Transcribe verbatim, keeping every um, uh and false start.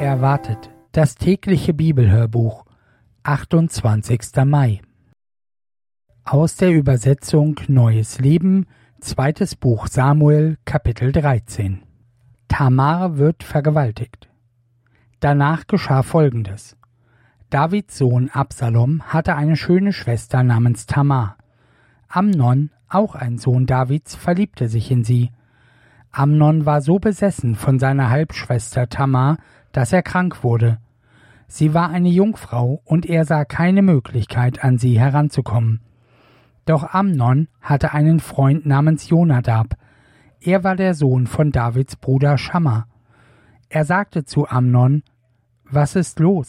erwartet, das tägliche Bibelhörbuch, achtundzwanzigster Mai. Aus der Übersetzung Neues Leben, zweites Buch Samuel, Kapitel dreizehn. Tamar wird vergewaltigt. Danach geschah Folgendes. Davids Sohn Absalom hatte eine schöne Schwester namens Tamar. Amnon, auch ein Sohn Davids, verliebte sich in sie. Amnon war so besessen von seiner Halbschwester Tamar, dass er krank wurde. Sie war eine Jungfrau und er sah keine Möglichkeit, an sie heranzukommen. Doch Amnon hatte einen Freund namens Jonadab. Er war der Sohn von Davids Bruder Schamma. Er sagte zu Amnon: »Was ist los?